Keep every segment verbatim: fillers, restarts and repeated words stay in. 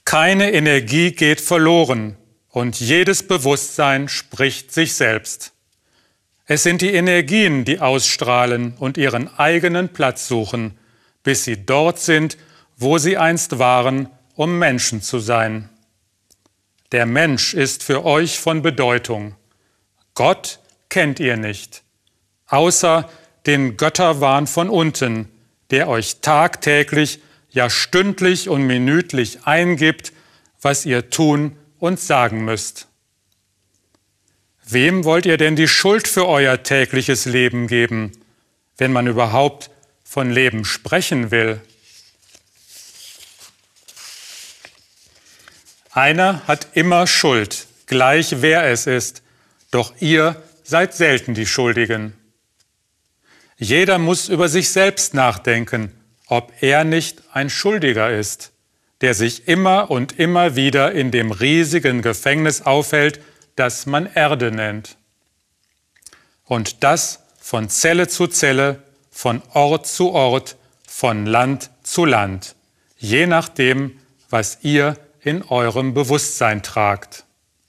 Keine Energie geht verloren und jedes Bewusstsein spricht sich selbst. Es sind die Energien, die ausstrahlen und ihren eigenen Platz suchen, bis sie dort sind, wo sie einst waren, um Menschen zu sein. Der Mensch ist für euch von Bedeutung. Gott kennt ihr nicht, außer den Götterwahn von unten, der euch tagtäglich, ja stündlich und minütlich eingibt, was ihr tun und sagen müsst. Wem wollt ihr denn die Schuld für euer tägliches Leben geben, wenn man überhaupt von Leben sprechen will? Einer hat immer Schuld, gleich wer es ist, doch ihr seid selten die Schuldigen. Jeder muss über sich selbst nachdenken, ob er nicht ein Schuldiger ist, der sich immer und immer wieder in dem riesigen Gefängnis aufhält, das man Erde nennt. Und das von Zelle zu Zelle, von Ort zu Ort, von Land zu Land, je nachdem, was ihr in eurem Bewusstsein tragt.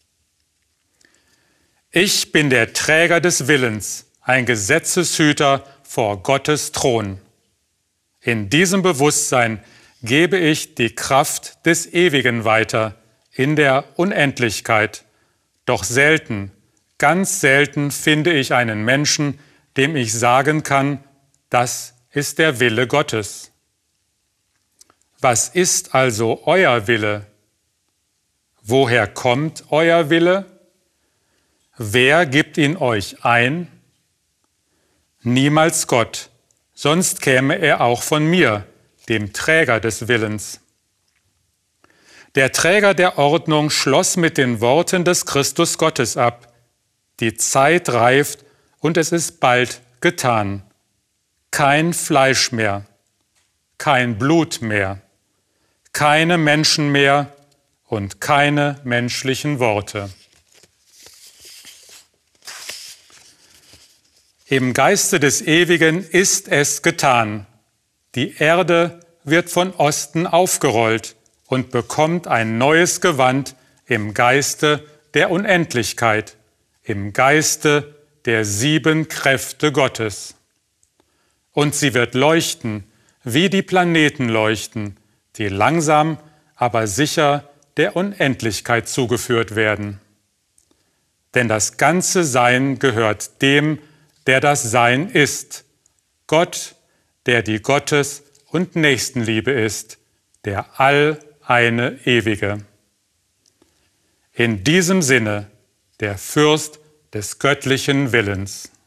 Ich bin der Träger des Willens, ein Gesetzeshüter vor Gottes Thron. In diesem Bewusstsein gebe ich die Kraft des Ewigen weiter in der Unendlichkeit. Doch selten, ganz selten finde ich einen Menschen, dem ich sagen kann, das ist der Wille Gottes. Was ist also euer Wille? Woher kommt euer Wille? Wer gibt ihn euch ein? Niemals Gott, sonst käme er auch von mir, dem Träger des Willens. Der Träger der Ordnung schloss mit den Worten des Christus Gottes ab: Die Zeit reift und es ist bald getan. Kein Fleisch mehr, kein Blut mehr, keine Menschen mehr und keine menschlichen Worte. Im Geiste des Ewigen ist es getan. Die Erde wird von Osten aufgerollt und bekommt ein neues Gewand im Geiste der Unendlichkeit, im Geiste der sieben Kräfte Gottes. Und sie wird leuchten, wie die Planeten leuchten, die langsam, aber sicher der Unendlichkeit zugeführt werden. Denn das ganze Sein gehört dem, der das Sein ist, Gott, der die Gottes- und Nächstenliebe ist, der All-eine Ewige. In diesem Sinne der Fürst des göttlichen Willens.